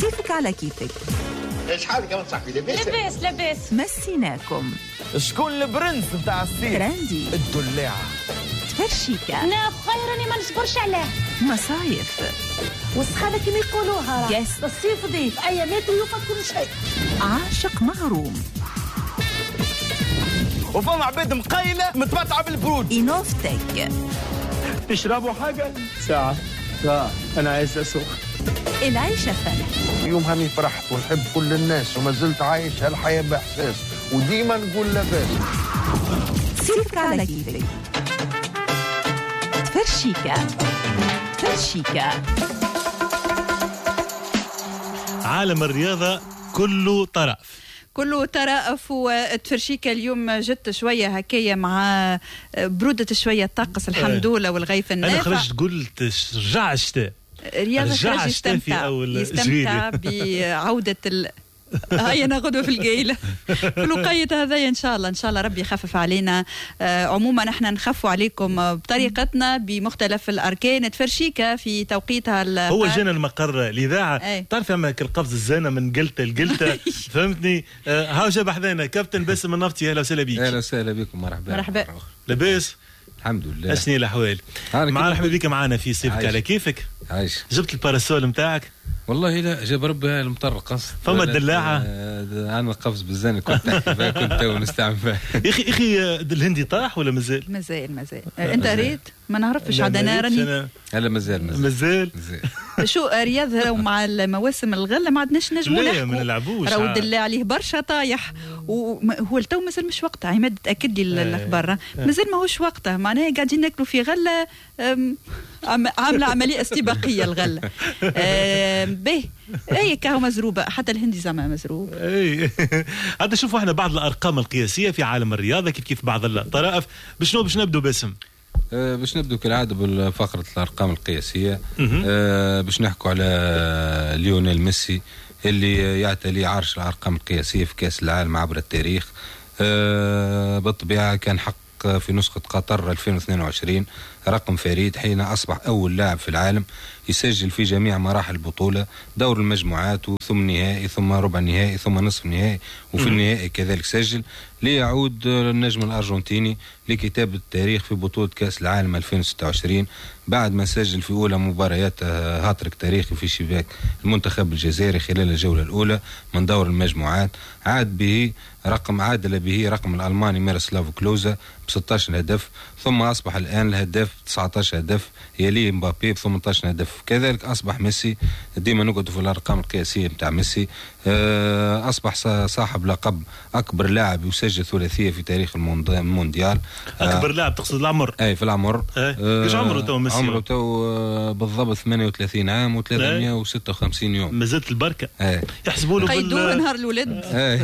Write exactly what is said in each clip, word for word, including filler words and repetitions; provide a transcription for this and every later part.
صيفك على كيفك. شحال كمان صاحبي لاباس لاباس لاباس. مسيناكم. شكون البرنس نتاع الصيف؟ ترندي. الدلاعة. تفرشيكا. انا خيرني ما نصبرش عليه. مصايف. والسخانه كما يقولوها يس. الصيف ضيف ايامات ويوفى كل شيء. عاشق مغروم. وفما عباد مقيلة متمتعة بالبرود. إنوفتك. تشربوا حاجة؟ ساعة ساعة أنا عايز أسوق. العيشة فرح. يوم هاني فرحت ونحب كل الناس وما زلت عايش هالحياة بإحساس وديما نقول لاباس. صيفك على كيفك. تفرشيكا. تفرشيكا. عالم الرياضة كله طرف كله ترأف. وتفرشيكا اليوم جت شوية هكايا مع برودة شوية الطقس الحمد لله والغيث النافع. أنا خرجت قلت رجع الشتاء. رياضة خرج يستمتع يستمتع بعودة ال... هيا ناخذه في القيلة في الوقاية هذايا إن شاء الله إن شاء الله ربي يخفف علينا. آه عموما نحن نخفوا عليكم بطريقتنا بمختلف الأركان. تفرشيكا في توقيتها هو جانا المقر الإذاعة. تعرف أما القفز الزانة من قلتة لقلتة فهمتني. آه هاو جاب حذانا كابتن باسم النفطي. أهلا وسهلا بك. أهلا وسهلا بكم. مرحبا مرحبا. لاباس الحمد لله. أشني الأحوال؟ مرحبا بك معنا في صيفك على كيفك. عايش. جبت الباراسول متاعك؟ والله لا جاب ربي المطرقص. فما الدلاعة؟ أنا قفز بالزاني كنت أحكي فيها كنت تو نستعمل فيها. يا أخي أخي الهندي طاح ولا مازال؟ مازال مازال. أنت ريت؟ ما نعرفش عاد أنا راني. هلا مازال مازال. مازال. شو رياض راهو مع المواسم الغله ما عدناش نجموا نحكوا. لا ما نلعبوش. راهو دل عليه برشا طايح وهو التو مازال مش وقتها. عماد تاكد لي الاخبار مازال ماهوش وقتها. معناها قاعدين ناكلوا في غله عامله عمليه استباقيه الغله. باهي اي كاهو مزروبه حتى الهندي زعما مزروب. اي هذا شوفوا احنا بعض الارقام القياسيه في عالم الرياضه كيف كيف بعض الطرائف. بشنو باش نبدو باسم؟ أه باش نبدو كالعاده بالفقره الارقام القياسيه. أه باش نحكوا على ليونيل ميسي اللي يعتلي عرش الارقام القياسيه في كاس العالم عبر التاريخ. أه بالطبيعه كان حق في نسخة قطر ألفين واثنين وعشرين رقم فريد حين أصبح أول لاعب في العالم يسجل في جميع مراحل البطولة، دور المجموعات ثم نهائي ثم ربع نهائي ثم نصف نهائي وفي النهائي كذلك سجل، ليعود النجم الأرجنتيني لكتابة التاريخ في بطولة كأس العالم ألفين وستة وعشرين بعد ما سجل في أولى مباريات هاتريك تاريخي في شباك المنتخب الجزائري خلال الجولة الأولى من دور المجموعات. عاد به رقم عادل به رقم الألماني ميروسلاف كلوزا ب ستة عشر هدف، ثم أصبح الآن الهداف تسعة عشر هدف، يليه مبابي ب ثمانية عشر هدف. كذلك أصبح ميسي، ديما نقعد في الأرقام القياسية بتاع ميسي، أصبح صاحب لقب أكبر لاعب يسجل ثلاثية في تاريخ المونديال. أكبر لاعب تقصد العمر؟ أي في العمر. ايش عمره تو ميسي؟ عمره تو بالضبط ثمانية وثلاثين عام وثلاثمائة وستة وخمسين يوم. مازالت البركة. أي. يحسبوا له قيدوه نهار الولد.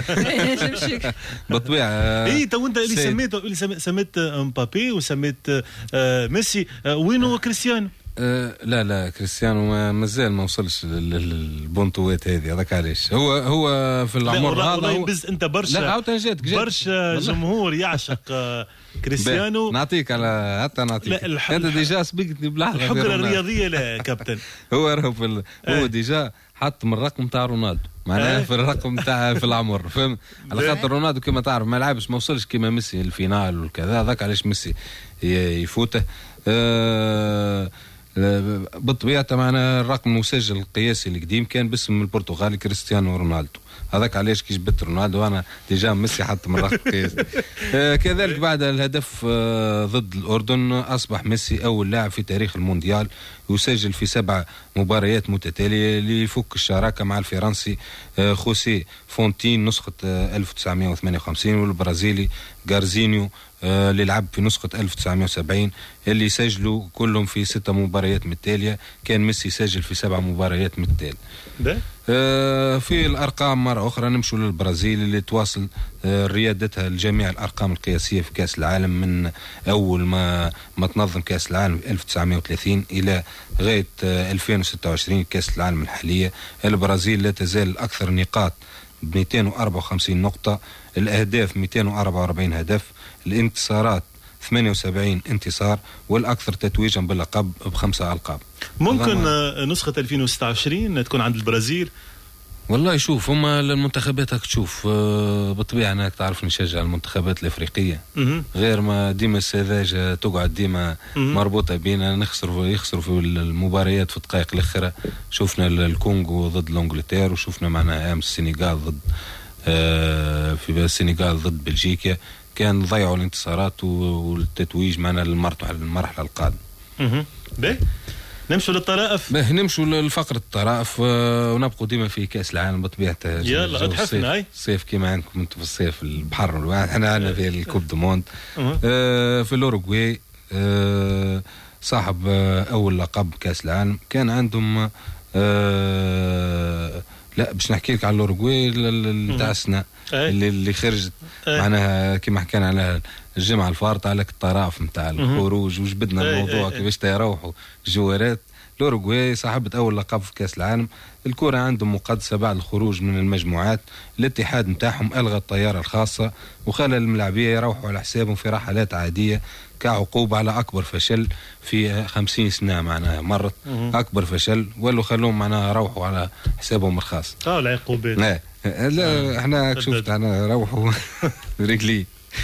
بالطبيعة. اي تو انت اللي سميته اللي سميت مبابي وسميت آه ميسي، آه وينو كريستيانو؟ أه لا لا كريستيانو مازال ما وصلش للبونطوات هذه. هذاك علاش هو هو في العمر هذا هو بز انت برشا لا برشا جمهور يعشق آه كريستيانو. نعطيك على حتى نعطيك انت ديجا سبقتني بلحظه. الحقره الرياضيه لا كابتن. هو راهو في هو ديجا حط من الرقم تاع رونالدو معناها في الرقم تاع في العمر فهم. على خاطر رونالدو كما تعرف ما لعبش ما وصلش كما ميسي الفينال وكذا. هذاك علاش ميسي يفوته. أه بالطبيعة معنا الرقم المسجل القياسي القديم كان باسم البرتغالي كريستيانو رونالدو. هذاك علاش كي جبت رونالدو انا ديجا ميسي حط من الرقم القياسي. آه كذلك بعد الهدف آه ضد الأردن أصبح ميسي أول لاعب في تاريخ المونديال يسجل في سبع مباريات متتالية ليفك الشراكة مع الفرنسي آه خوسيه فونتين نسخة آه ألف وتسعمائة وثمانية وخمسين والبرازيلي جارزينيو آه اللي لعب في نسخة ألف وتسعمائة وسبعين اللي سجلوا كلهم في ستة مباريات متتالية. كان ميسي سجل في سبع مباريات متتالية. آه في الأرقام مرة أخرى نمشوا للبرازيل اللي تواصل آه ريادتها لجميع الأرقام القياسية في كأس العالم من أول ما ما تنظم كأس العالم ألف وتسعمائة وثلاثين إلى غاية آه ألفين وستة وعشرين كأس العالم الحالية. البرازيل لا تزال الأكثر نقاط ب مئتين وأربعة وخمسين نقطة، الأهداف مئتين وأربعة وأربعين هدف، الانتصارات ثمانية وسبعين انتصار، والأكثر تتويجا باللقب بخمسة ألقاب. ممكن نسخة ألفين وستة وعشرين تكون عند البرازيل والله شوف هما المنتخبات هاك تشوف بالطبيعه انا تعرف نشجع المنتخبات الافريقيه غير ما ديما السذاجه تقعد ديما مربوطه بينا نخسروا يخسروا في المباريات في الدقائق الاخيره. شفنا الكونغو ضد الانجلتير وشفنا معنا امس السنغال ضد في السنغال ضد بلجيكا كان ضيعوا الانتصارات والتتويج معنا للمرحله المرحله القادمه. باهي نمشوا للطرائف. باهي نمشوا للفقرة الطرائف ونبقوا ديما في كأس العالم بطبيعته. يلا اتحفنا هاي الصيف كيما عندكم انتم في الصيف البحر احنا عندنا في الكوب دو موند. آه في الأوروغواي آه صاحب آه أول لقب كأس العالم كان عندهم آه لا باش نحكي لك على الأوروغواي نتاع السنة اللي اللي خرجت معناها كيما حكينا على الجمعة الفارطة على الطرائف نتاع الخروج وجبدنا الموضوع كيفاش يروحوا الجوارات. الأوروغواي صاحبت أول لقب في كأس العالم. الكرة عندهم مقدسة بعد الخروج من المجموعات. الاتحاد نتاعهم ألغى الطيارة الخاصة وخلى الملاعبية يروحوا على حسابهم في رحلات عادية كعقوبة على أكبر فشل في خمسين سنة معناها مرت أكبر فشل ولو خلوهم معناها يروحوا على حسابهم الخاص. اه العقوبات لا لا احنا شفت انا روحوا رجلي.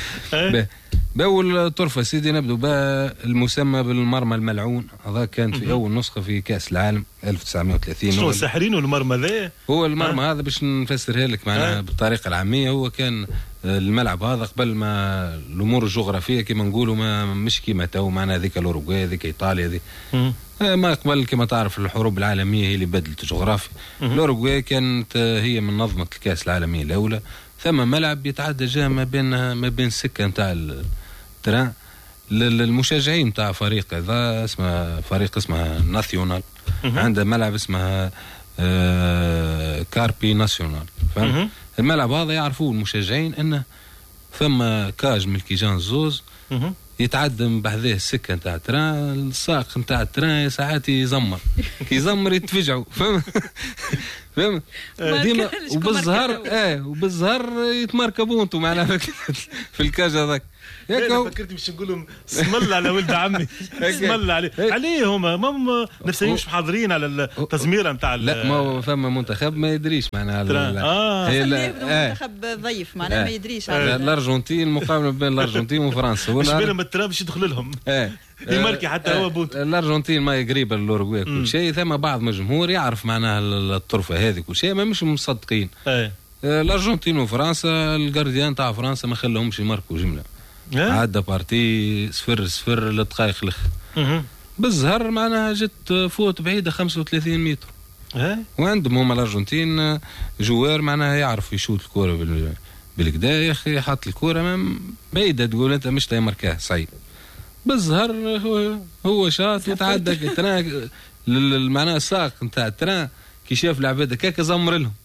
بأول طرفة سيدي نبدو بالمسمى بالمرمى الملعون. هذا كان في أول نسخة في كأس العالم ألف وتسعمائة وثلاثين. شنو الساحرين والمرمى ذا؟ هو المرمى آه. هذا باش نفسرها لك معناها آه. بالطريقة العامية. هو كان الملعب هذا قبل ما الأمور الجغرافية كما نقولوا ما مش كيما تو معناها ذيك الأوروغواي ذيك إيطاليا ذي ما قبل كما تعرف الحروب العالمية هي اللي بدلت الجغرافيا. الأوروغواي كانت هي من نظمة الكأس العالمية الأولى. ثم ملعب يتعدى جا ما بين ما بين السكة نتاع التران للمشجعين نتاع فريق هذا اسمه فريق اسمه ناسيونال. عنده ملعب اسمه آه كاربي ناسيونال. فهم الملعب هذا يعرفوه المشجعين انه ثم كاج ملكيجان زوز يتعدى من بحذاه السكه نتاع التران. الساق نتاع التران ساعات يزمر كي يزمر يتفجعوا فهم فهم ديما وبالزهر اه وبالزهر يتمركبوا انتم معنا في الكاج هذاك. انا فكرت باش نقول لهم اسم الله على ولد عمي اسم الله عليه عليه هما ما نفسيوش محاضرين على التزميره نتاع لا ما فما منتخب ما يدريش معناها اه منتخب ضيف معناها ما يدريش الارجنتين مقابله بين الارجنتين وفرنسا مش بينهم التراب باش يدخل لهم يماركي حتى هو بونت. الارجنتين ما قريبه للأوروغواي كل شيء. ثم بعض من الجمهور يعرف معناها الطرفه هذه كل شيء ما مش مصدقين. الارجنتين وفرنسا الجارديان تاع فرنسا ما خلوهمش يماركوا جمله عدى بارتي صفر صفر للدقائق الاخر بالزهر معناها جت فوت بعيده خمسة وثلاثين متر. وعندهم هما الارجنتين جوار معناها يعرف يشوت الكره بالكدا يا اخي حط الكره بعيده تقول انت مش تمركاه صعيب. بالزهر هو هو شاط وتعدى التران معناها الساق نتاع التران كي شاف العباد هكاك زمر لهم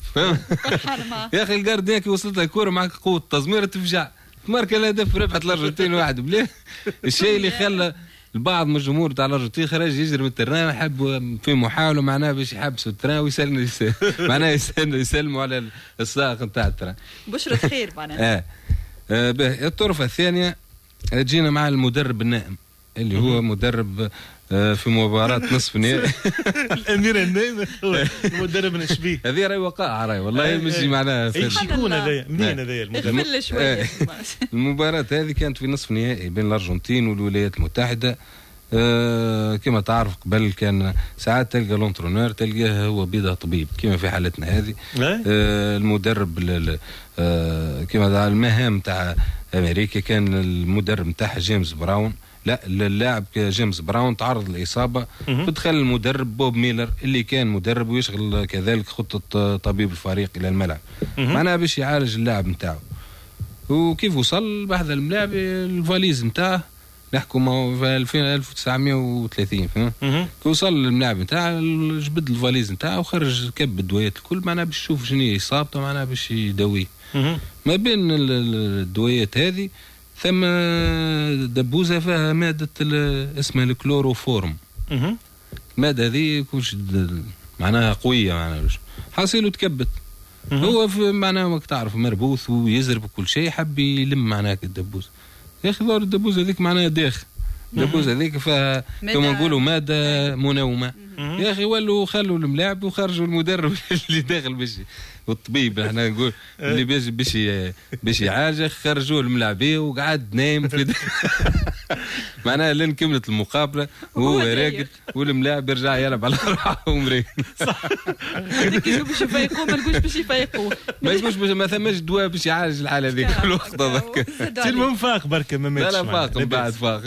يا اخي الجارديان كي وصلتها الكره معك قوه تزمير تفجع ماركه الهدف ربحت الارجنتين واحد بليه. الشيء اللي خلى البعض من الجمهور تاع الارجنتين خرج يجري من التران وحب في محاوله معناها باش يحبسوا التران ويسلموا معناها يسلموا على الساق نتاع التران. بشرة خير معناها. اه, آه الطرفه الثانيه جينا مع المدرب النائم اللي هو مدرب في مباراة نصف نهائي الأمير النائم هو مدرب الشبيه. هذه راهي وقائع راهي والله مش معناها ايش يكون هذايا منين هذايا المدرب شويه. المباراة هذه كانت في نصف نهائي بين الأرجنتين والولايات المتحدة. آه كما تعرف قبل كان ساعات تلقى لونترونور تلقاه هو بيضة طبيب كما في حالتنا هذه. آه المدرب آه كما المهام تاع أمريكا كان المدرب نتاعها جيمس براون. لا اللاعب جيمس براون تعرض للإصابة فدخل المدرب بوب ميلر اللي كان مدرب ويشغل كذلك خطة طبيب الفريق إلى الملعب معناها باش يعالج اللاعب نتاعه. وكيف وصل بعد الملاعب الفاليز نتاعه نحكوا في ألف وتسعمائة وثلاثين كي وصل الملاعب نتاعه جبد الفاليز نتاعه وخرج كب الدويات الكل معناها باش يشوف شنو هي إصابته معناها باش يدويه. ما بين الدويات هذه ثم دبوزة فيها مادة اسمها الكلوروفورم. المادة هذه كلش معناها قوية معناها حاصله تكبت. هو في معناها وقت تعرف مربوث ويزرب كل شيء حب يلم معناها الدبوزة يا أخي ضار الدبوزة هذيك معناها داخل الدبوزة هذيك فيها كما نقولوا مادة منومة يا اخي ولوا خلوا الملاعب وخرجوا المدرب اللي داخل باش والطبيب احنا نقول اللي باش باش باش يعالج خرجوه الملاعبيه وقعد نايم في معناها لين كملت المقابله وهو راقد والملاعب يرجع يلعب على روحه ومريق. صح هذيك باش يفيقوا ما نقولش باش يفيقوا ما يقولش ما ثماش دواء باش يعالج الحاله هذيك في الوقت هذاك. المهم فاق بركه ما ماتش. لا لا فاق من بعد فاق.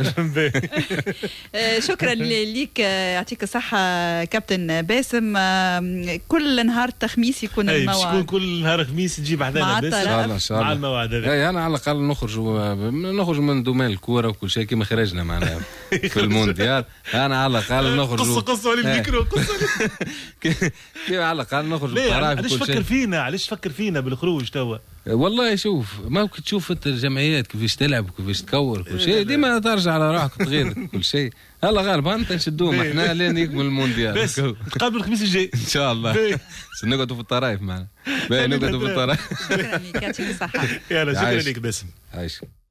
شكرا ليك يعطيك الصحه كابتن باسم. كل نهار خميس يكون الموعد. شكون كل نهار خميس تجيب حدانا باسم مع الموعد هذا. اي انا على الاقل نخرج نخرج من دومين الكوره وكل شيء كما خرجنا معنا في المونديال. انا على الاقل نخرج قصه قصه على الميكرو قصه كيما على الاقل نخرج بالطرائف. علاش تفكر فينا علاش تفكر فينا بالخروج توا؟ والله شوف ما ممكن تشوف انت الجمعيات كيفاش تلعب وكيفاش تكور كل شيء ديما ترجع على روحك تغير كل شيء. هلا غالب انت نشدوهم احنا لين يكمل المونديال. بس نتقابلوا الخميس الجاي ان شاء الله. نقعدوا في الطرايف معنا. نقعدوا في الطرايف. شكرا لك يعطيك الصحه. يلا شكرا لك باسم. عايش.